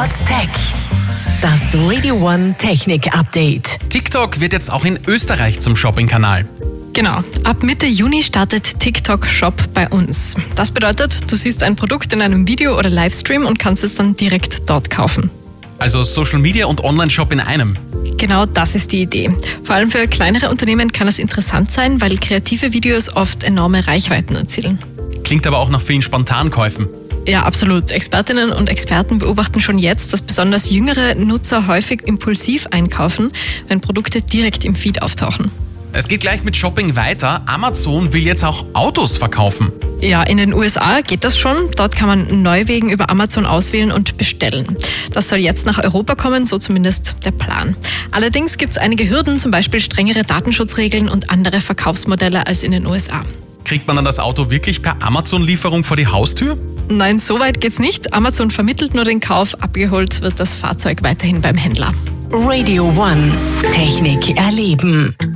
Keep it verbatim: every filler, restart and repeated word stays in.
What's Tech? Das Radio One Technik Update. TikTok wird jetzt auch in Österreich zum Shopping-Kanal. Genau. Ab Mitte Juni startet TikTok Shop bei uns. Das bedeutet, du siehst ein Produkt in einem Video oder Livestream und kannst es dann direkt dort kaufen. Also Social Media und Online-Shop in einem. Genau das ist die Idee. Vor allem für kleinere Unternehmen kann es interessant sein, weil kreative Videos oft enorme Reichweiten erzielen. Klingt aber auch nach vielen Spontankäufen. Ja, absolut. Expertinnen und Experten beobachten schon jetzt, dass besonders jüngere Nutzer häufig impulsiv einkaufen, wenn Produkte direkt im Feed auftauchen. Es geht gleich mit Shopping weiter. Amazon will jetzt auch Autos verkaufen. Ja, in den U S A geht das schon. Dort kann man Neuwagen über Amazon auswählen und bestellen. Das soll jetzt nach Europa kommen, so zumindest der Plan. Allerdings gibt es einige Hürden, zum Beispiel strengere Datenschutzregeln und andere Verkaufsmodelle als in den U S A. Kriegt man dann das Auto wirklich per Amazon-Lieferung vor die Haustür? Nein, so weit geht's nicht. Amazon vermittelt nur den Kauf, abgeholt wird das Fahrzeug weiterhin beim Händler. Radio One Technik erleben.